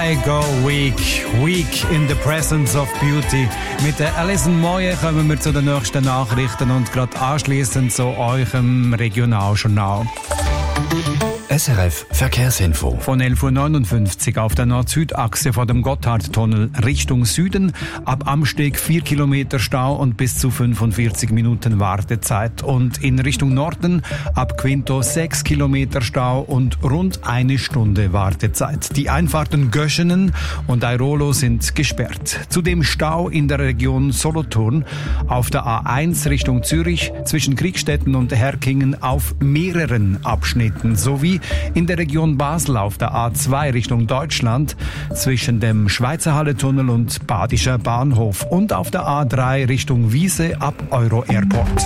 I go weak in the presence of beauty. Mit der Alison Moye kommen wir zu den nächsten Nachrichten und gerade anschliessend zu eurem Regionaljournal. SRF Verkehrsinfo. Von 11.59 Uhr auf der Nord-Süd-Achse vor dem Gotthardtunnel Richtung Süden. Ab Amsteg 4 Kilometer Stau und bis zu 45 Minuten Wartezeit. Und in Richtung Norden ab Quinto 6 Kilometer Stau und rund eine Stunde Wartezeit. Die Einfahrten Göschenen und Airolo sind gesperrt. Zudem Stau in der Region Solothurn auf der A1 Richtung Zürich zwischen Kriegstetten und Herkingen auf mehreren Abschnitten sowie in der Region Basel auf der A2 Richtung Deutschland zwischen dem Schweizer Halletunnel und Badischer Bahnhof und auf der A3 Richtung Wiese ab Euro Airport.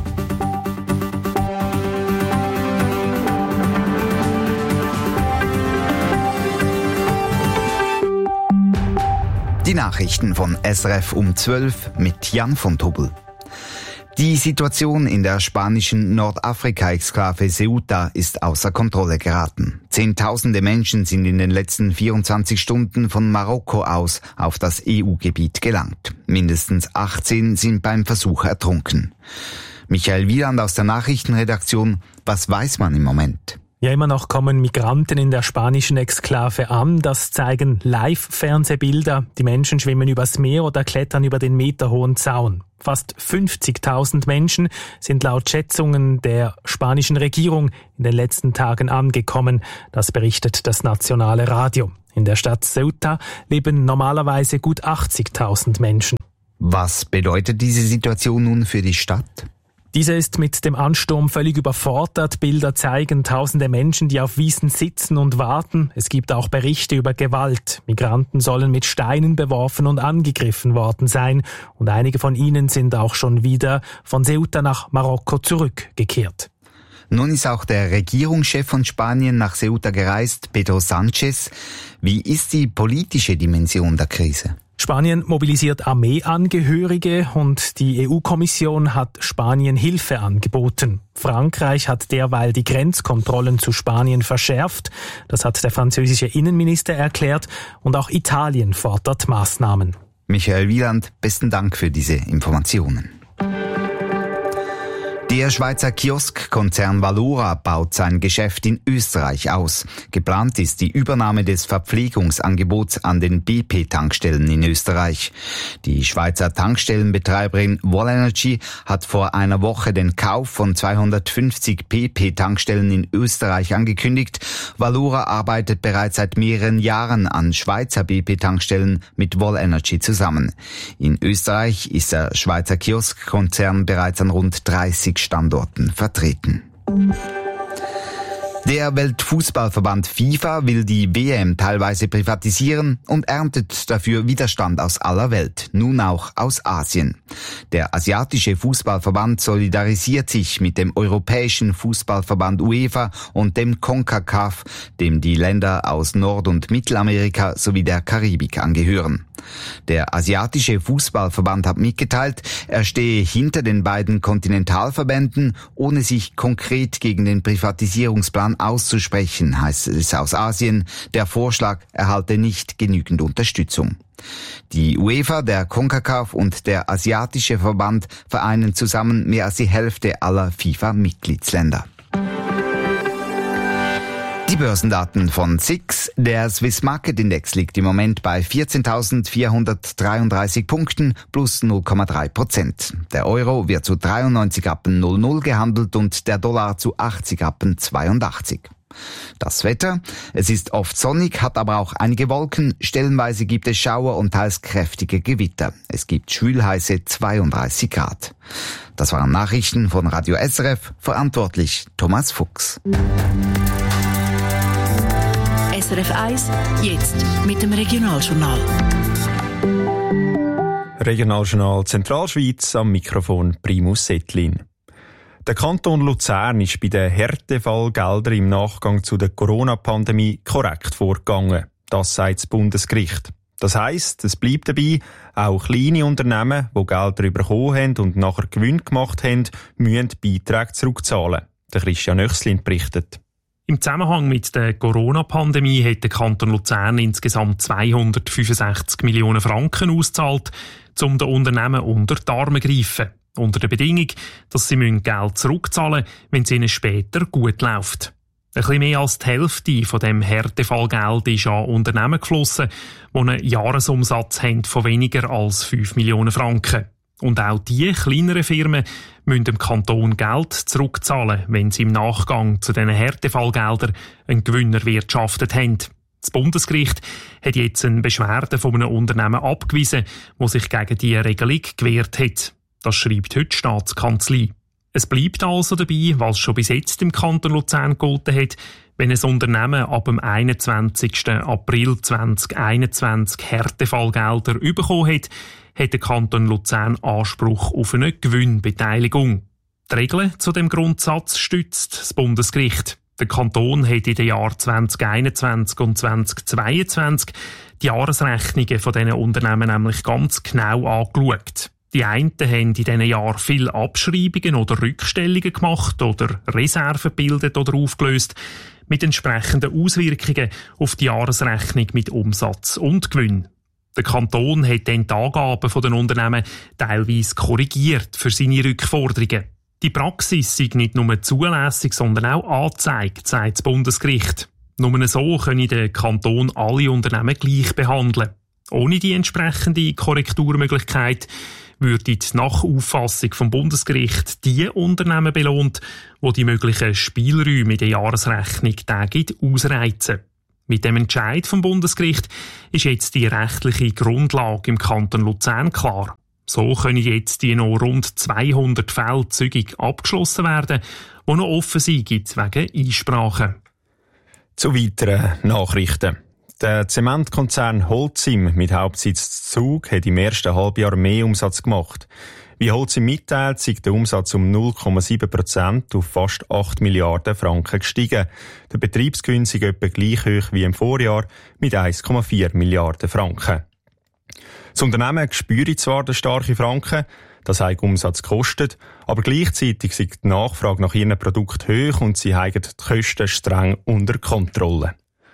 Die Nachrichten von SRF um 12 mit Jan von Tobel. Die Situation in der spanischen Nordafrika-Exklave Ceuta ist außer Kontrolle geraten. Zehntausende Menschen sind in den letzten 24 Stunden von Marokko aus auf das EU-Gebiet gelangt. Mindestens 18 sind beim Versuch ertrunken. Michael Wieland aus der Nachrichtenredaktion. Was weiß man im Moment? Ja, immer noch kommen Migranten in der spanischen Exklave an. Das zeigen Live-Fernsehbilder. Die Menschen schwimmen übers Meer oder klettern über den meterhohen Zaun. Fast 50.000 Menschen sind laut Schätzungen der spanischen Regierung in den letzten Tagen angekommen. Das berichtet das nationale Radio. In der Stadt Ceuta leben normalerweise gut 80.000 Menschen. Was bedeutet diese Situation nun für die Stadt? Diese ist mit dem Ansturm völlig überfordert. Bilder zeigen tausende Menschen, die auf Wiesen sitzen und warten. Es gibt auch Berichte über Gewalt. Migranten sollen mit Steinen beworfen und angegriffen worden sein. Und einige von ihnen sind auch schon wieder von Ceuta nach Marokko zurückgekehrt. Nun ist auch der Regierungschef von Spanien nach Ceuta gereist, Pedro Sánchez. Wie ist die politische Dimension der Krise? Spanien mobilisiert Armeeangehörige und die EU-Kommission hat Spanien Hilfe angeboten. Frankreich hat derweil die Grenzkontrollen zu Spanien verschärft. Das hat der französische Innenminister erklärt. Und auch Italien fordert Maßnahmen. Michael Wieland, besten Dank für diese Informationen. Der Schweizer Kioskkonzern Valora baut sein Geschäft in Österreich aus. Geplant ist die Übernahme des Verpflegungsangebots an den BP-Tankstellen in Österreich. Die Schweizer Tankstellenbetreiberin Wallenergy hat vor einer Woche den Kauf von 250 BP-Tankstellen in Österreich angekündigt. Valora arbeitet bereits seit mehreren Jahren an Schweizer BP-Tankstellen mit Wallenergy zusammen. In Österreich ist der Schweizer Kioskkonzern bereits an rund 30 Standorten vertreten. Der Weltfußballverband FIFA will die WM teilweise privatisieren und erntet dafür Widerstand aus aller Welt, nun auch aus Asien. Der asiatische Fußballverband solidarisiert sich mit dem europäischen Fußballverband UEFA und dem CONCACAF, dem die Länder aus Nord- und Mittelamerika sowie der Karibik angehören. Der asiatische Fußballverband hat mitgeteilt, er stehe hinter den beiden Kontinentalverbänden, ohne sich konkret gegen den Privatisierungsplan auszusprechen, heißt es aus Asien. Der Vorschlag erhalte nicht genügend Unterstützung. Die UEFA, der CONCACAF und der asiatische Verband vereinen zusammen mehr als die Hälfte aller FIFA-Mitgliedsländer. Die Börsendaten von SIX. Der Swiss Market Index liegt im Moment bei 14.433 Punkten plus 0,3%. Der Euro wird zu 93,00 gehandelt und der Dollar zu 80,82. Das Wetter. Es ist oft sonnig, hat aber auch einige Wolken. Stellenweise gibt es Schauer und teils kräftige Gewitter. Es gibt schwülheiße 32 Grad. Das waren Nachrichten von Radio SRF. Verantwortlich Thomas Fuchs. SRF 1, jetzt mit dem Regionaljournal. Regionaljournal Zentralschweiz, am Mikrofon Primus Settlin. Der Kanton Luzern ist bei den Härtefallgeldern im Nachgang zu der Corona-Pandemie korrekt vorgegangen. Das sagt das Bundesgericht. Das heisst, es bleibt dabei, auch kleine Unternehmen, die Gelder bekommen haben und nachher Gewinn gemacht haben, müssen Beiträge zurückzahlen. Der Christian Oechslin berichtet. Im Zusammenhang mit der Corona-Pandemie hat der Kanton Luzern insgesamt 265 Millionen Franken ausgezahlt, um den Unternehmen unter die Arme zu greifen. Unter der Bedingung, dass sie Geld zurückzahlen müssen, wenn es ihnen später gut läuft. Ein bisschen mehr als die Hälfte von dem Härtefallgeld ist an Unternehmen geflossen, die einen Jahresumsatz haben von weniger als 5 Millionen Franken. Und auch diese kleineren Firmen müssen dem Kanton Geld zurückzahlen, wenn sie im Nachgang zu diesen Härtefallgeldern einen Gewinn erwirtschaftet haben. Das Bundesgericht hat jetzt eine Beschwerde von einem Unternehmen abgewiesen, das sich gegen diese Regelung gewehrt hat. Das schreibt heute die Staatskanzlei. Es bleibt also dabei, was schon bis jetzt im Kanton Luzern gegolten hat, wenn ein Unternehmen ab dem 21. April 2021 Härtefallgelder bekommen hat, hat der Kanton Luzern Anspruch auf eine Gewinnbeteiligung. Die Regeln zu dem Grundsatz stützt das Bundesgericht. Der Kanton hat in den Jahren 2021 und 2022 die Jahresrechnungen von diesen Unternehmen nämlich ganz genau angeschaut. Die einen haben in diesen Jahren viele Abschreibungen oder Rückstellungen gemacht oder Reserven gebildet oder aufgelöst, mit entsprechenden Auswirkungen auf die Jahresrechnung mit Umsatz und Gewinn. Der Kanton hat dann die Angaben der Unternehmen teilweise korrigiert für seine Rückforderungen. Die Praxis sei nicht nur zulässig, sondern auch angezeigt, sagt das Bundesgericht. Nur so könne der Kanton alle Unternehmen gleich behandeln. Ohne die entsprechende Korrekturmöglichkeit würde nach Auffassung vom Bundesgericht die Unternehmen belohnt, die die möglichen Spielräume in der Jahresrechnung ausreizen. Mit dem Entscheid vom Bundesgericht ist jetzt die rechtliche Grundlage im Kanton Luzern klar. So können jetzt die noch rund 200 Fälle zügig abgeschlossen werden, die noch offen sind wegen Einsprachen. Zu weiteren Nachrichten. Der Zementkonzern Holcim mit Hauptsitz Zug hat im ersten Halbjahr mehr Umsatz gemacht. Wie Holcim mitteilt, sei der Umsatz um 0,7% auf fast 8 Milliarden Franken gestiegen. Der Betriebsgewinn sei etwa gleich hoch wie im Vorjahr mit 1,4 Milliarden Franken. Das Unternehmen spüre zwar den starken Franken, das hat Umsatz gekostet, aber gleichzeitig sei die Nachfrage nach ihren Produkten hoch und sie haben die Kosten streng unter Kontrolle.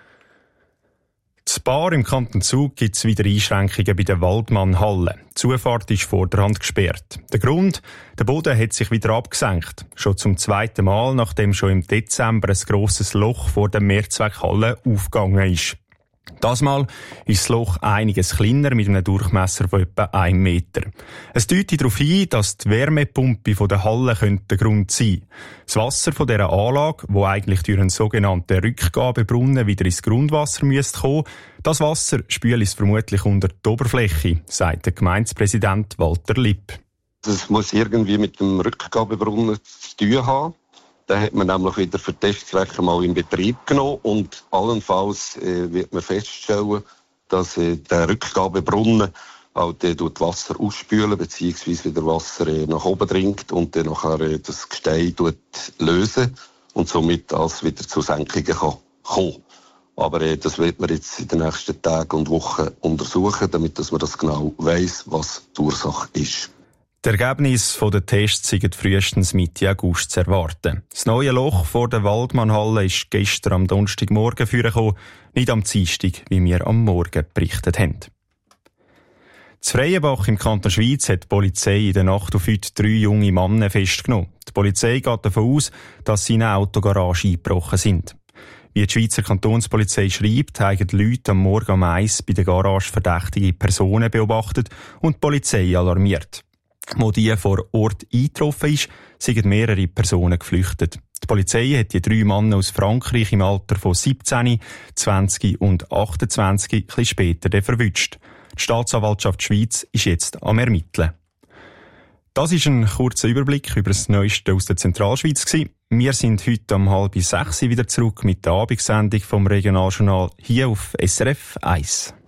Zu Bar im Kanton Zug gibt es wieder Einschränkungen bei der Waldmannhalle. Die Zufahrt ist vorderhand gesperrt. Der Grund? Der Boden hat sich wieder abgesenkt. Schon zum zweiten Mal, nachdem schon im Dezember ein grosses Loch vor der Mehrzweckhalle aufgegangen ist. Das Mal ist das Loch einiges kleiner mit einem Durchmesser von etwa 1 Meter. Es deutet darauf hin, dass die Wärmepumpe von der Halle der Grund sein könnte. Das Wasser von dieser Anlage, wo eigentlich durch einen sogenannten Rückgabebrunnen wieder ins Grundwasser müsste kommen, das Wasser spült es vermutlich unter die Oberfläche, sagt der Gemeindepräsident Walter Lipp. Das muss irgendwie mit dem Rückgabebrunnen zu tun haben. Den hat man nämlich wieder für Testzwecke mal in Betrieb genommen und allenfalls wird man feststellen, dass der Rückgabebrunnen halt Wasser ausspülen bzw. wieder Wasser nach oben dringt und dann nachher das Gestein lösen und somit alles wieder zu Senkungen kann kommen. Aber das wird man jetzt in den nächsten Tagen und Wochen untersuchen, damit dass man das genau weiss, was die Ursache ist. Die Ergebnisse der Tests sind frühestens Mitte August zu erwarten. Das neue Loch vor der Waldmannhalle ist gestern am Donnerstagmorgen vorgekommen, nicht am Dienstag, wie wir am Morgen berichtet haben. In Freienbach im Kanton Schwyz hat die Polizei in der Nacht auf heute 3 junge Männer festgenommen. Die Polizei geht davon aus, dass sie in eine Autogarage eingebrochen sind. Wie die Schweizer Kantonspolizei schreibt, haben die Leute am Morgen um 1 bei der Garage verdächtige Personen beobachtet und die Polizei alarmiert. Wo die vor Ort eingetroffen ist, sind mehrere Personen geflüchtet. Die Polizei hat die 3 Männer aus Frankreich im Alter von 17, 20 und 28 ein bisschen später verwünscht. Die Staatsanwaltschaft Schweiz ist jetzt am Ermitteln. Das ist ein kurzer Überblick über das Neueste aus der Zentralschweiz. Wir sind heute um 5:30 wieder zurück mit der Abendsendung vom Regionaljournal hier auf SRF 1.